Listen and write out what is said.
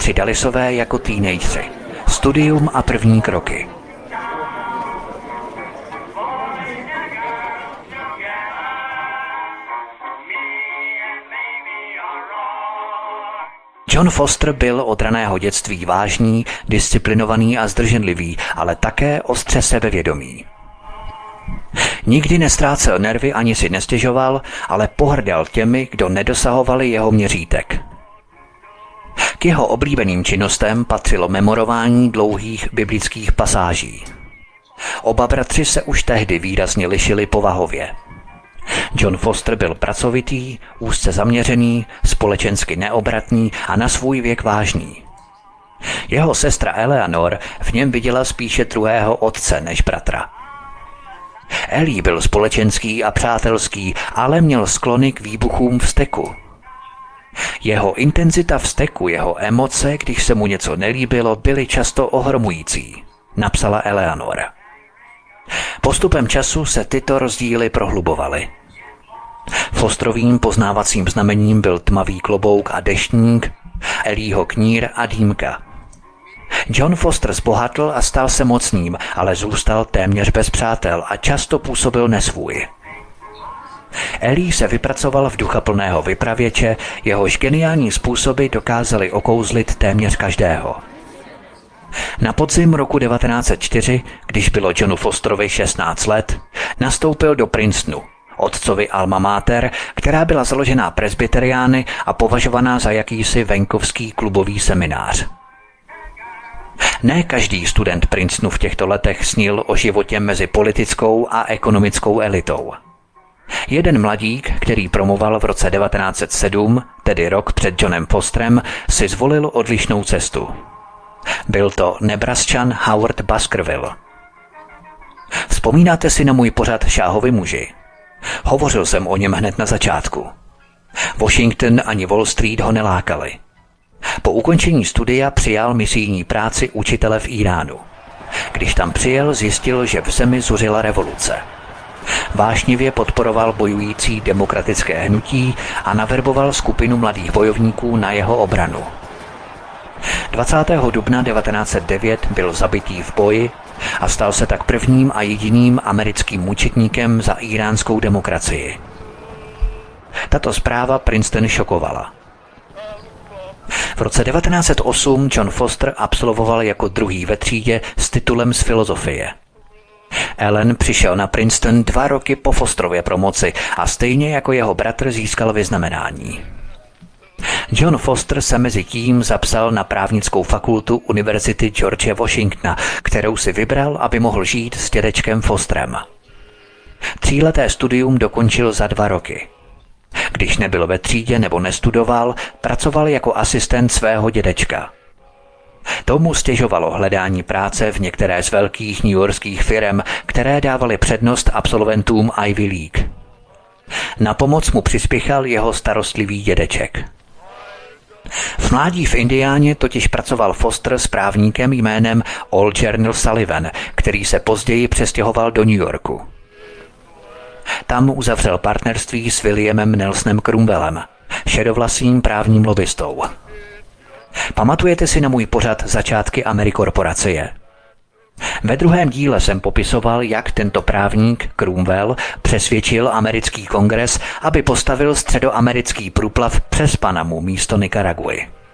bratři Dallisové jako teenageři. Studium a první kroky. John Foster byl od raného dětství vážný, disciplinovaný a zdrženlivý, ale také ostře sebevědomý. Nikdy neztrácel nervy ani si nestěžoval, ale pohrdal těmi, kdo nedosahovali jeho měřítek. K jeho oblíbeným činnostem patřilo memorování dlouhých biblických pasáží. Oba bratři se už tehdy výrazně lišili povahově. John Foster byl pracovitý, úzce zaměřený, společensky neobratný a na svůj věk vážný. Jeho sestra Eleanor v něm viděla spíše druhého otce než bratra. Ellie byl společenský a přátelský, ale měl sklony k výbuchům vzteku. Jeho intenzita vzteku, jeho emoce, když se mu něco nelíbilo, byly často ohromující, napsala Eleanor. Postupem času se tyto rozdíly prohlubovaly. Fosterovým poznávacím znamením byl tmavý klobouk a deštník, Ellieho knír a dýmka. John Foster zbohatl a stal se mocným, ale zůstal téměř bez přátel a často působil nesvůj. Ellie se vypracoval v duchaplného vypravěče, jehož geniální způsoby dokázaly okouzlit téměř každého. Na podzim roku 1904, když bylo Johnu Fosterovi 16 let, nastoupil do Princetonu, otcovi alma mater, která byla založená presbyteriány a považovaná za jakýsi venkovský klubový seminář. Ne každý student Princetonu v těchto letech snil o životě mezi politickou a ekonomickou elitou. Jeden mladík, který promoval v roce 1907, tedy rok před Johnem Fosterem, si zvolil odlišnou cestu. Byl to Nebrasčan Howard Baskerville. Vzpomínáte si na můj pořad Šáhovi muži? Hovořil jsem o něm hned na začátku. Washington ani Wall Street ho nelákali. Po ukončení studia přijal misijní práci učitele v Iránu. Když tam přijel, zjistil, že v zemi zuřila revoluce. Vášnivě podporoval bojující demokratické hnutí a naverboval skupinu mladých bojovníků na jeho obranu. 20. dubna 1909 byl zabitý v boji a stal se tak prvním a jediným americkým mučetníkem za iránskou demokracii. Tato zpráva Princeton šokovala. V roce 1908 John Foster absolvoval jako druhý ve třídě s titulem z filozofie. Ellen přišel na Princeton 2 roky po Fosterově promoci a stejně jako jeho bratr získal vyznamenání. John Foster se mezi tím zapsal na právnickou fakultu Univerzity George Washingtona, kterou si vybral, aby mohl žít s dědečkem Fosterem. 3leté studium dokončil za 2 roky. Když nebyl ve třídě nebo nestudoval, pracoval jako asistent svého dědečka. Tomu stěžovalo hledání práce v některé z velkých newyorských firem, které dávaly přednost absolventům Ivy League. Na pomoc mu přispěchal jeho starostlivý dědeček. V mládí v Indiáně totiž pracoval Foster s právníkem jménem Algernon Sullivan, který se později přestěhoval do New Yorku. Tam uzavřel partnerství s Williamem Nelsonem Cromwellem, šedovlasým právním lobbystou. Pamatujete si na můj pořad Začátky Amerikorporacie? Ve 2. díle jsem popisoval, jak tento právník Cromwell přesvědčil americký kongres, aby postavil středoamerický průplav přes Panamu místo Nikaraguy.